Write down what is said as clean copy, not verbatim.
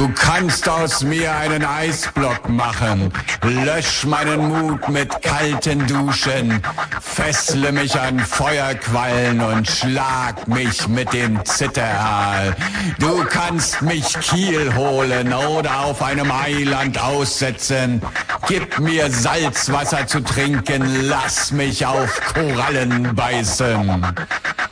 Du kannst aus mir einen Eisblock machen, lösch meinen Mut mit kalten Duschen, fessle mich an Feuerquallen und schlag mich mit dem Zitteraal. Du kannst mich Kiel holen oder auf einem Eiland aussetzen. Gib mir Salzwasser zu trinken, lass mich auf Korallen beißen.